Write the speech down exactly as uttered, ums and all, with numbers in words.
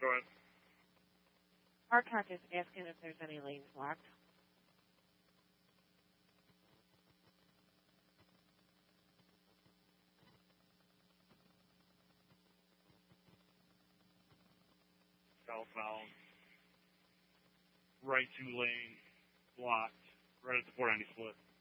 Go ahead. Arcot is asking if there's any lanes blocked. Southbound. Right two lane blocked. Right at the four ninety split.